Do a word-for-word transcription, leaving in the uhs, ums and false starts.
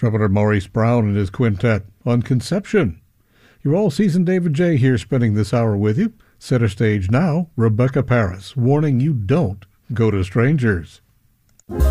Trumpeter Maurice Brown and his quintet on Conception. Your all-season David J. here spending this hour with you. Center stage now, Rebecca Paris, warning you don't go to strangers.